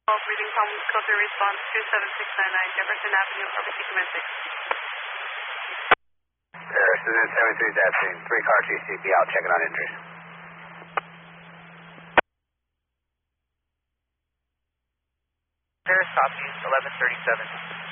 Reading from code 3 response 27699 Jefferson Avenue, RBC Command 6. Susan 73 is asking 3-car GCP out, checking on injuries. Paris, copy, 1137.